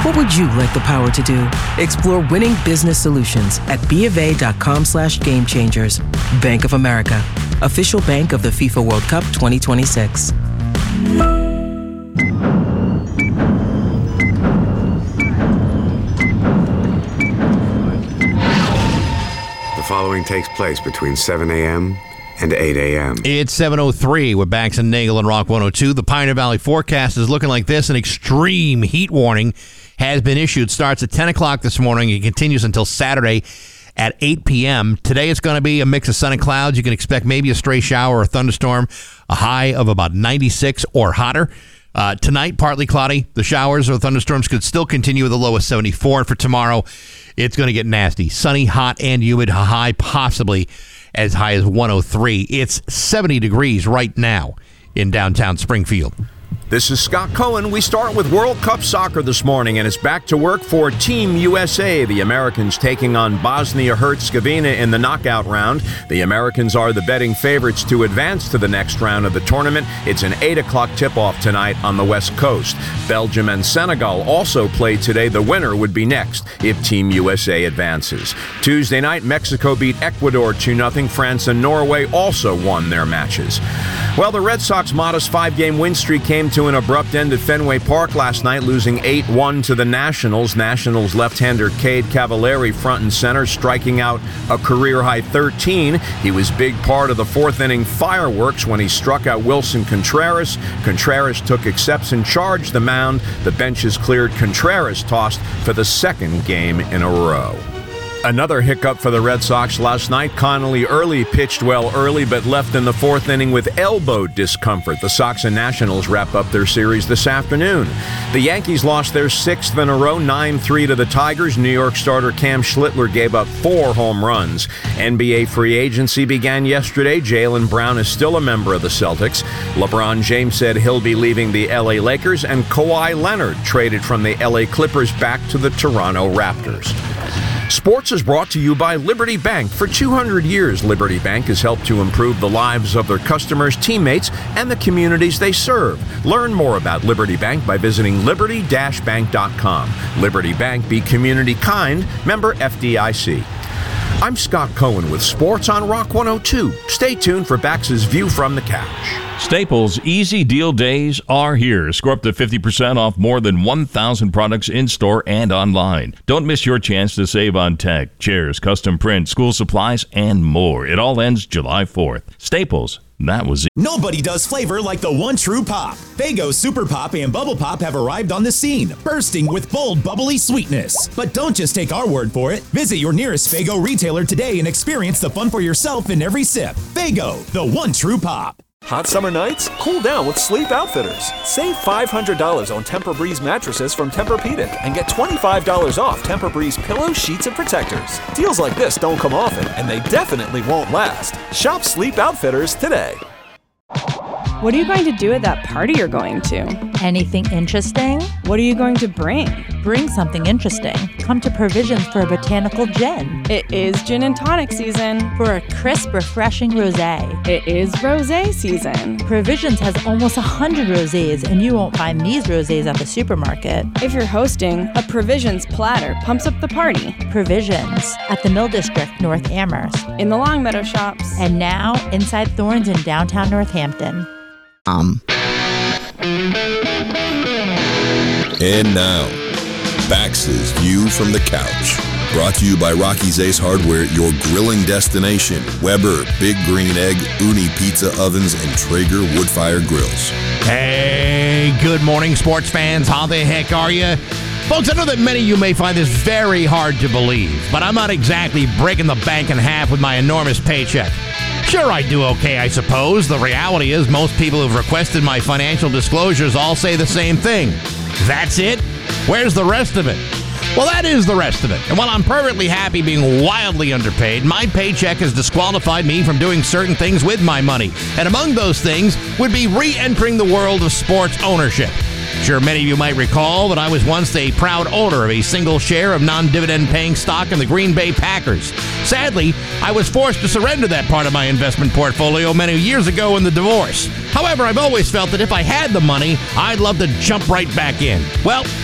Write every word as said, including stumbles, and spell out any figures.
What would you like the power to do? Explore winning business solutions at BofA.com slash game changers. Bank of America, official bank of the FIFA World Cup twenty twenty-six. The following takes place between seven a.m. and eight a.m. It's seven oh three with Bax and Nagel and Rock one oh two. The Pioneer Valley forecast is looking like this. An extreme heat warning has been issued. Starts at ten o'clock this morning and continues until Saturday at eight p.m. Today it's going to be a mix of sun and clouds. You can expect maybe a stray shower or a thunderstorm, a high of about ninety-six or hotter. Uh, tonight, partly cloudy. The showers or thunderstorms could still continue with a low of seventy-four. And for tomorrow, it's going to get nasty. Sunny, hot, and humid. A high possibly as high as one oh three. It's seventy degrees right now in downtown Springfield. This is Scott Cohen. We start with World Cup soccer this morning, and it's back to work for Team U S A. The Americans taking on Bosnia-Herzegovina in the knockout round. The Americans are the betting favorites to advance to the next round of the tournament. It's an eight o'clock tip-off tonight on the West Coast. Belgium and Senegal also play today. The winner would be next if Team U S A advances. Tuesday night, Mexico beat Ecuador two nothing. France and Norway also won their matches. Well, the Red Sox modest five-game win streak came to an abrupt end at Fenway Park last night, losing eight one to the Nationals. Nationals left-hander Cade Cavallari front and center, striking out a career-high thirteen. He was big part of the fourth-inning fireworks when he struck out Wilson Contreras. Contreras took accepts and charged the mound. The benches cleared. Contreras tossed for the second game in a row. Another hiccup for the Red Sox last night. Connolly Early pitched well early, but left in the fourth inning with elbow discomfort. The Sox and Nationals wrap up their series this afternoon. The Yankees lost their sixth in a row, nine three to the Tigers. New York starter Cam Schlittler gave up four home runs. N B A free agency began yesterday. Jaylen Brown is still a member of the Celtics. LeBron James said he'll be leaving the L A Lakers, and Kawhi Leonard traded from the L A Clippers back to the Toronto Raptors. Sports is brought to you by Liberty Bank. For two hundred years, Liberty Bank has helped to improve the lives of their customers, teammates, and the communities they serve. Learn more about Liberty Bank by visiting liberty dash bank dot com. Liberty Bank, be community kind. Member F D I C. I'm Scott Cohen with Sports on Rock one oh two. Stay tuned for Bax's View from the Couch. Staples Easy Deal Days are here. Score up to fifty percent off more than one thousand products in-store and online. Don't miss your chance to save on tech, chairs, custom print, school supplies, and more. It all ends July fourth. Staples. That was it. Nobody does flavor like the one true pop. Faygo Super Pop and Bubble Pop have arrived on the scene, bursting with bold, bubbly sweetness. But don't just take our word for it. Visit your nearest Faygo retailer today and experience the fun for yourself in every sip. Faygo, the one true pop. Hot summer nights? Cool down with Sleep Outfitters. Save five hundred dollars on Tempur-Breeze mattresses from Tempur-Pedic and get twenty-five dollars off Tempur-Breeze pillows, sheets, and protectors. Deals like this don't come often, and they definitely won't last. Shop Sleep Outfitters today. What are you going to do at that party you're going to? Anything interesting? What are you going to bring? Bring something interesting. Come to Provisions for a botanical gin. It is gin and tonic season. For a crisp, refreshing rosé. It is rosé season. Provisions has almost one hundred rosés, and you won't find these rosés at the supermarket. If you're hosting, a Provisions platter pumps up the party. Provisions at the Mill District, North Amherst. In the Longmeadow shops. And now, inside Thorns in downtown Northampton. Um. And now, Bax's View from the Couch. Brought to you by Rocky's Ace Hardware, your grilling destination. Weber, Big Green Egg, Uni Pizza Ovens, and Traeger Woodfire Grills. Hey, good morning, sports fans. How the heck are you? Folks, I know that many of you may find this very hard to believe, but I'm not exactly breaking the bank in half with my enormous paycheck. Sure, I do okay, I suppose. The reality is most people who've requested my financial disclosures all say the same thing. That's it? Where's the rest of it? Well, that is the rest of it. And while I'm perfectly happy being wildly underpaid, my paycheck has disqualified me from doing certain things with my money. And among those things would be re-entering the world of sports ownership. Sure, many of you might recall that I was once a proud owner of a single share of non-dividend paying stock in the Green Bay Packers. Sadly, I was forced to surrender that part of my investment portfolio many years ago in the divorce. However, I've always felt that if I had the money, I'd love to jump right back in. Well,